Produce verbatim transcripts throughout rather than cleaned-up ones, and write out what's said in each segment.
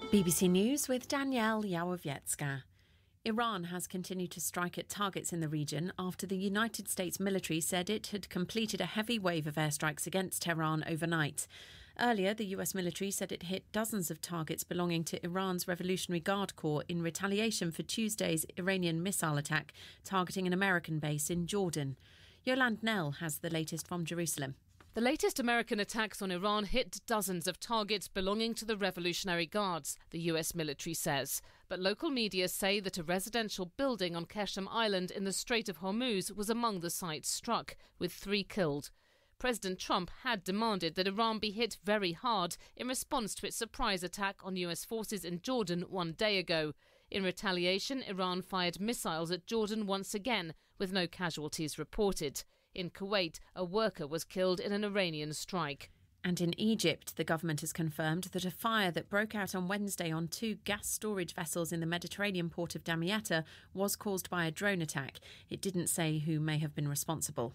B B C News with Danielle Yawowiecka. Iran has continued to strike at targets in the region after the United States military said it had completed a heavy wave of airstrikes against Tehran overnight. Earlier, the U S military said it hit dozens of targets belonging to Iran's Revolutionary Guard Corps in retaliation for Tuesday's Iranian missile attack targeting an American base in Jordan. Yolande Knell has the latest from Jerusalem. The latest American attacks on Iran hit dozens of targets belonging to the Revolutionary Guards, the U S military says. But local media say that a residential building on Qeshm Island in the Strait of Hormuz was among the sites struck, with three killed. President Trump had demanded that Iran be hit very hard in response to its surprise attack on U S forces in Jordan one day ago. In retaliation, Iran fired missiles at Jordan once again, with no casualties reported. In Kuwait, a worker was killed in an Iranian strike. And in Egypt, the government has confirmed that a fire that broke out on Wednesday on two gas storage vessels in the Mediterranean port of Damietta was caused by a drone attack. It didn't say who may have been responsible.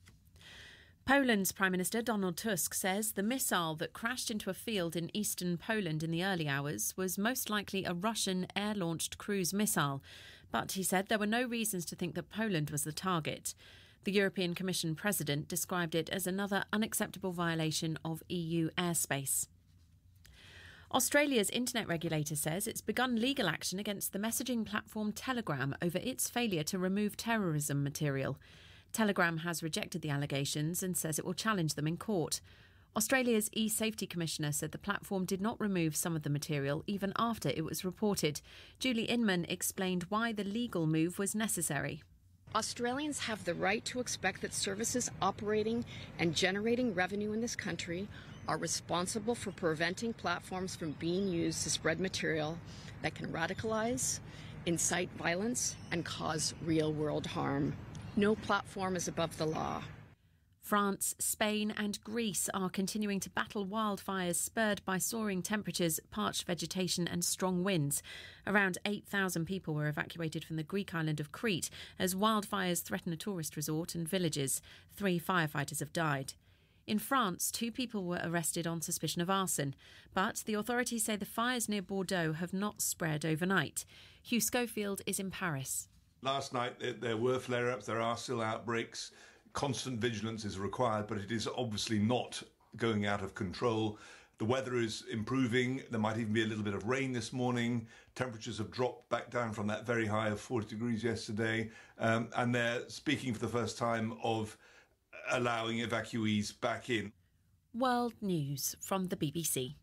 Poland's Prime Minister Donald Tusk says the missile that crashed into a field in eastern Poland in the early hours was most likely a Russian air-launched cruise missile. But he said there were no reasons to think that Poland was the target. The European Commission President described it as another unacceptable violation of E U airspace. Australia's internet regulator says it's begun legal action against the messaging platform Telegram over its failure to remove terrorism material. Telegram has rejected the allegations and says it will challenge them in court. Australia's e-safety commissioner said the platform did not remove some of the material even after it was reported. Julie Inman explained why the legal move was necessary. Australians have the right to expect that services operating and generating revenue in this country are responsible for preventing platforms from being used to spread material that can radicalize, incite violence, and cause real-world harm. No platform is above the law. France, Spain and Greece are continuing to battle wildfires spurred by soaring temperatures, parched vegetation and strong winds. Around eight thousand people were evacuated from the Greek island of Crete as wildfires threaten a tourist resort and villages. Three firefighters have died. In France, two people were arrested on suspicion of arson, but the authorities say the fires near Bordeaux have not spread overnight. Hugh Schofield is in Paris. Last night there were flare-ups, there are still outbreaks. Constant vigilance is required, but it is obviously not going out of control. The weather is improving. There might even be a little bit of rain this morning. Temperatures have dropped back down from that very high of forty degrees yesterday. Um, and they're speaking for the first time of allowing evacuees back in. World News from the B B C.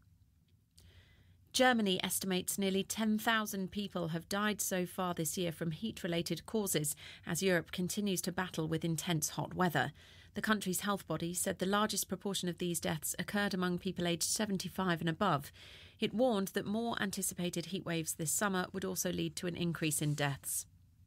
Germany estimates nearly ten thousand people have died so far this year from heat-related causes as Europe continues to battle with intense hot weather. The country's health body said the largest proportion of these deaths occurred among people aged seventy-five and above. It warned that more anticipated heatwaves this summer would also lead to an increase in deaths.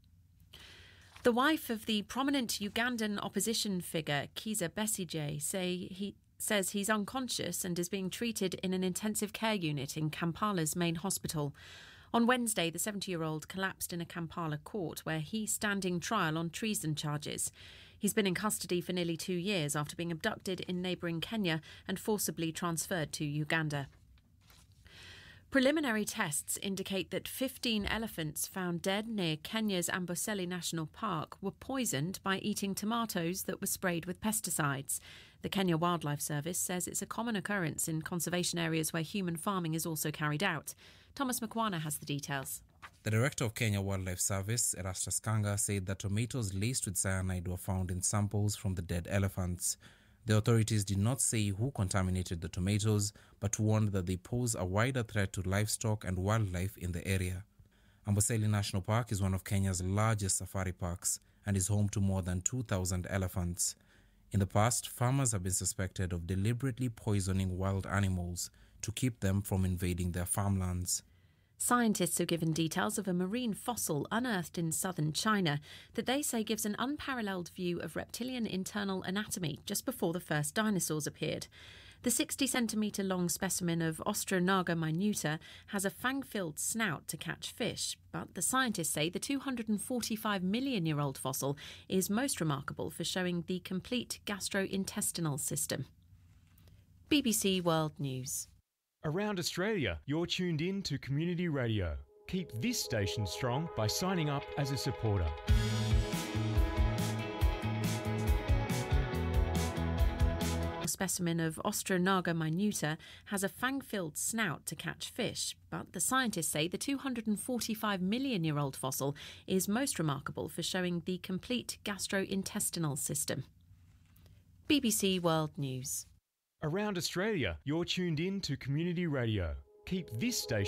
The wife of the prominent Ugandan opposition figure Kizza Besigye say he says he's unconscious and is being treated in an intensive care unit in Kampala's main hospital. On Wednesday, the seventy-year-old collapsed in a Kampala court where he's standing trial on treason charges. He's been in custody for nearly two years after being abducted in neighbouring Kenya and forcibly transferred to Uganda. Preliminary tests indicate that fifteen elephants found dead near Kenya's Amboseli National Park were poisoned by eating tomatoes that were sprayed with pesticides. The Kenya Wildlife Service says it's a common occurrence in conservation areas where human farming is also carried out. Thomas Mkwana has the details. The director of Kenya Wildlife Service, Erastus Kanga, said that tomatoes laced with cyanide were found in samples from the dead elephants. The authorities did not say who contaminated the tomatoes, but warned that they pose a wider threat to livestock and wildlife in the area. Amboseli National Park is one of Kenya's largest safari parks and is home to more than two thousand elephants. In the past, farmers have been suspected of deliberately poisoning wild animals to keep them from invading their farmlands. Scientists have given details of a marine fossil unearthed in southern China that they say gives an unparalleled view of reptilian internal anatomy just before the first dinosaurs appeared. The sixty centimetre long specimen of Ostronaga minuta has a fang-filled snout to catch fish, but the scientists say the two hundred forty-five million year old fossil is most remarkable for showing the complete gastrointestinal system. B B C World News. Around Australia, you're tuned in to Community Radio. Keep this station strong by signing up as a supporter. A specimen of Ostronaga minuta has a fang-filled snout to catch fish, but the scientists say the two hundred forty-five million year old fossil is most remarkable for showing the complete gastrointestinal system. B B C World News. Around Australia, you're tuned in to Community Radio. Keep this station